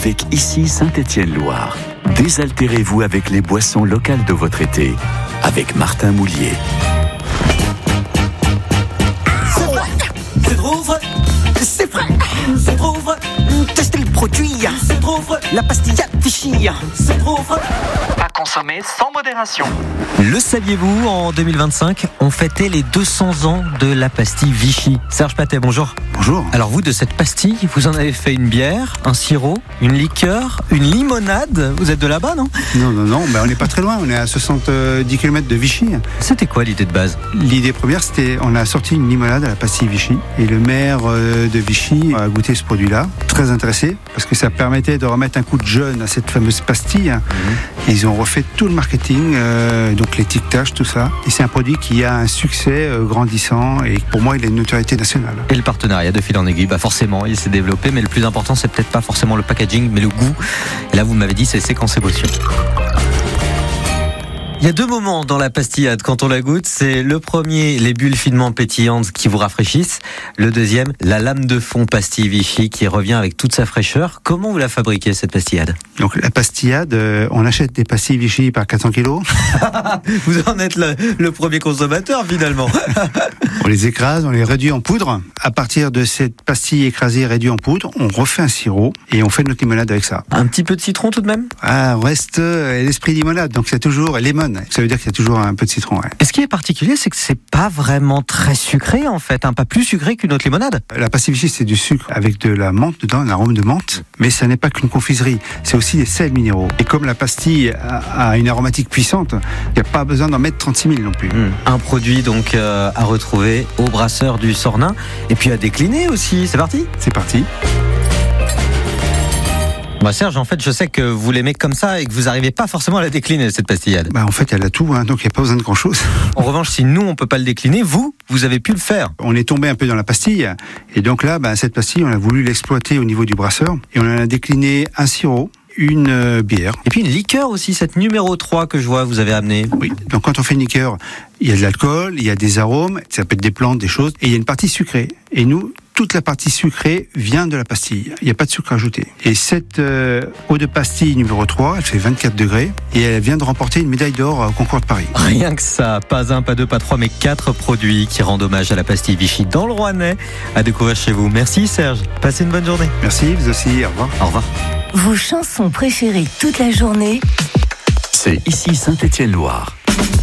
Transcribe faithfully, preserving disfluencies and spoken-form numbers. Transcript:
avec Ici Saint-Étienne-Loire. Désaltérez-vous avec les boissons locales de votre été. Avec Martin Moulier. C'est trop vrai, c'est frais, c'est trop vrai. Testez le produit, c'est trop vrai. La pastillade Vichy, c'est trop vrai. À consommer sans modération. Le saviez-vous, en deux mille vingt-cinq, on fêtait les deux cents ans de la pastille Vichy. Serge Patet, bonjour. Bonjour. Alors vous, de cette pastille, vous en avez fait une bière, un sirop, une liqueur, une limonade. Vous êtes de là-bas, non ? Non, non, non, ben on n'est pas très loin, on est à soixante-dix kilomètres de Vichy. C'était quoi l'idée de base ? L'idée première, c'était, on a sorti une limonade à la pastille Vichy. Et le maire de Vichy a goûté ce produit-là, très intéressé, parce que ça permettait de remettre un coup de jeune à cette fameuse pastille. Mmh. Ils ont refait tout le marketing, euh, donc l'étiquetage, tout ça. Et c'est un produit qui a un succès euh, grandissant, et pour moi, il a une notoriété nationale. Et le partenariat de fil en aiguille, bah forcément, il s'est développé, mais le plus important, c'est peut-être pas forcément le packaging, mais le goût. Et là, vous m'avez dit, c'est séquence émotion. Il y a deux moments dans la pastillade quand on la goûte. C'est le premier, les bulles finement pétillantes qui vous rafraîchissent. Le deuxième, la lame de fond pastille Vichy qui revient avec toute sa fraîcheur. Comment vous la fabriquez, cette pastillade ? Donc la pastillade, euh, on achète des pastilles Vichy par quatre cents kilos. Vous en êtes le, le premier consommateur finalement. On les écrase, on les réduit en poudre. À partir de cette pastille écrasée réduite en poudre, on refait un sirop et on fait notre limonade avec ça. Un petit peu de citron tout de même ? Ah, reste euh, l'esprit limonade, donc c'est toujours lemon. Ça veut dire qu'il y a toujours un peu de citron. Ouais. Et ce qui est particulier, c'est que c'est pas vraiment très sucré en fait, hein, pas plus sucré qu'une autre limonade. La pastille Vichy, c'est du sucre avec de la menthe dedans, un arôme de menthe. Mais ça n'est pas qu'une confiserie, c'est aussi des sels minéraux. Et comme la pastille a, a une aromatique puissante, il n'y a pas besoin d'en mettre trente-six mille non plus. Mmh. Un produit donc euh, à retrouver au brasseur du Sornin et puis à décliner aussi. C'est parti ? C'est parti. Bah Serge, en fait, je sais que vous l'aimez comme ça et que vous n'arrivez pas forcément à la décliner, cette pastillade. Bah en fait, elle a tout, hein, donc il n'y a pas besoin de grand-chose. En revanche, si nous, on ne peut pas le décliner, vous, vous avez pu le faire. On est tombé un peu dans la pastille, et donc là, bah, cette pastille, on a voulu l'exploiter au niveau du brasseur, et on en a décliné un sirop, une euh, bière. Et puis une liqueur aussi, cette numéro trois que je vois, vous avez amené. Oui, donc quand on fait une liqueur, il y a de l'alcool, il y a des arômes, ça peut être des plantes, des choses, et il y a une partie sucrée. Et nous, toute la partie sucrée vient de la pastille. Il n'y a pas de sucre ajouté. Et cette euh, eau de pastille numéro trois, elle fait vingt-quatre degrés, et elle vient de remporter une médaille d'or au concours de Paris. Rien que ça, pas un, pas deux, pas trois, mais quatre produits qui rendent hommage à la pastille Vichy dans le Rouennais, à découvrir chez vous. Merci Serge, passez une bonne journée. Merci, vous aussi, au revoir. Au revoir. Vos chansons préférées toute la journée, C'est Ici Saint-Étienne-Loire.